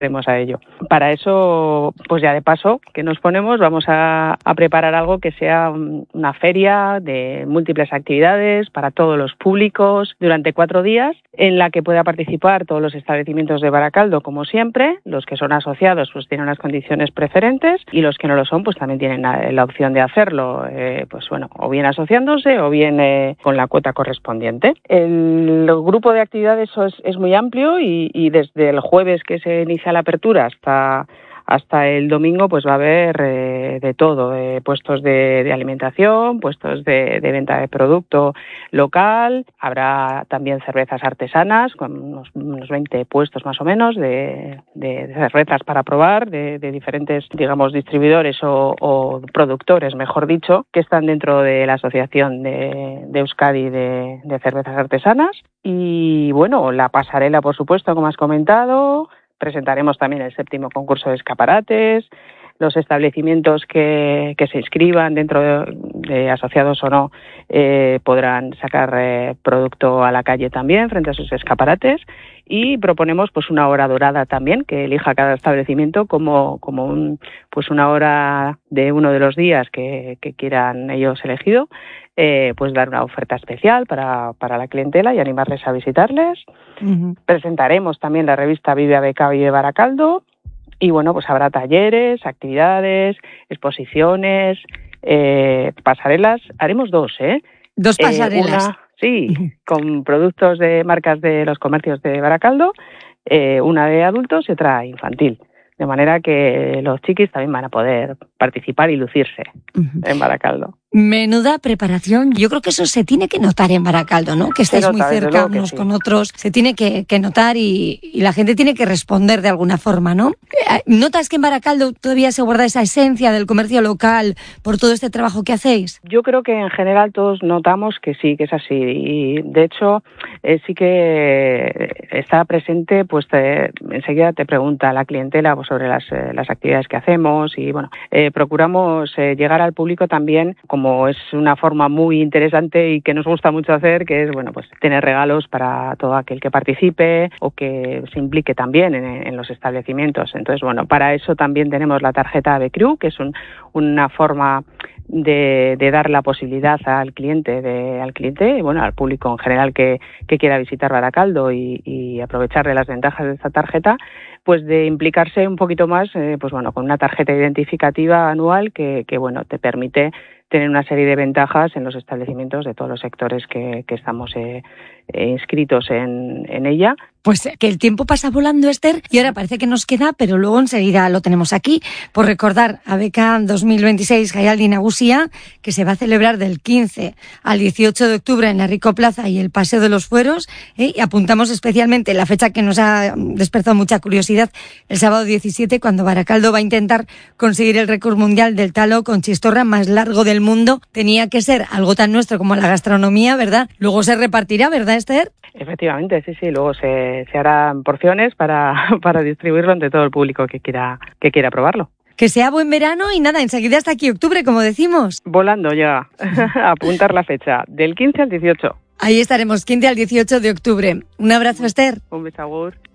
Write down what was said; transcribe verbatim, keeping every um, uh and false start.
procederemos a ello. Para eso, pues ya de paso que nos ponemos, vamos a, a preparar algo que sea una feria de múltiples actividades para todos los públicos durante cuatro días, en la que pueda participar todos los establecimientos de Baracaldo, como siempre. Los que son asociados pues tienen unas condiciones preferentes y los que no lo son pues también tienen la, la opción de hacerlo, eh, pues bueno, o bien asociándose o bien eh, con la cuota correspondiente. El, el grupo de actividades es, es muy amplio y, y desde el jueves que se inicia la apertura hasta hasta el domingo pues va a haber eh, de todo, eh, puestos de, de alimentación, puestos de, de venta de producto local, habrá también cervezas artesanas con unos, unos veinte puestos más o menos de, de, de cervezas para probar de, de diferentes, digamos, distribuidores o, o productores, mejor dicho, que están dentro de la Asociación de, de Euskadi de, de Cervezas Artesanas. Y bueno, la pasarela, por supuesto, como has comentado. Presentaremos también el séptimo concurso de escaparates, los establecimientos que, que se inscriban dentro de, de asociados o no eh, podrán sacar eh, producto a la calle también frente a sus escaparates y proponemos pues una hora dorada también que elija cada establecimiento como, como un, pues una hora de uno de los días que, que quieran ellos elegido, eh, pues dar una oferta especial para, para la clientela y animarles a visitarles. Uh-huh. Presentaremos también la revista Vive A B K Vive Baracaldo. Y bueno, pues habrá talleres, actividades, exposiciones, eh, pasarelas. Haremos dos, ¿eh? Dos pasarelas. Eh, una, sí, con productos de marcas de los comercios de Baracaldo, eh, una de adultos y otra infantil. De manera que los chiquis también van a poder participar y lucirse uh-huh. en Baracaldo. Menuda preparación. Yo creo que eso se tiene que notar en Baracaldo, ¿no? Que estáis muy cerca unos sí. con otros. Se tiene que, que notar y, y la gente tiene que responder de alguna forma, ¿no? ¿Notas que en Baracaldo todavía se guarda esa esencia del comercio local por todo este trabajo que hacéis? Yo creo que en general todos notamos que sí, que es así. Y de hecho eh, sí que está presente, pues te, enseguida te pregunta la clientela pues, sobre las, eh, las actividades que hacemos y bueno, eh, procuramos eh, llegar al público también como como es una forma muy interesante y que nos gusta mucho hacer, que es bueno pues tener regalos para todo aquel que participe o que se implique también en, en los establecimientos. Entonces, bueno, para eso también tenemos la tarjeta A B Crew, que es un, una forma de, de dar la posibilidad al cliente, de, al cliente, bueno, al público en general que, que quiera visitar Baracaldo y, y aprovechar de las ventajas de esta tarjeta, pues de implicarse un poquito más, eh, pues bueno, con una tarjeta identificativa anual que, que bueno, te permite tener una serie de ventajas en los establecimientos de todos los sectores que, que estamos eh, eh, inscritos en, en ella. Pues que el tiempo pasa volando, Esther, y ahora parece que nos queda, pero luego enseguida lo tenemos aquí, por recordar A B K dos mil veintiséis Jaialdi Nagusia, que se va a celebrar del quince al dieciocho de octubre en la Rico Plaza y el Paseo de los Fueros, ¿eh? Y apuntamos especialmente la fecha que nos ha despertado mucha curiosidad, el sábado diecisiete, cuando Baracaldo va a intentar conseguir el récord mundial del talo con chistorra más largo del mundo. Tenía que ser algo tan nuestro como la gastronomía, ¿verdad? Luego se repartirá, ¿verdad, Esther? Efectivamente, sí, sí, luego se, se harán porciones para, para distribuirlo entre todo el público que quiera, que quiera probarlo. Que sea buen verano y nada, enseguida hasta aquí octubre, como decimos. Volando ya, apuntar la fecha, del quince al dieciocho. Ahí estaremos, quince al dieciocho de octubre. Un abrazo, Esther. Un beso, agur.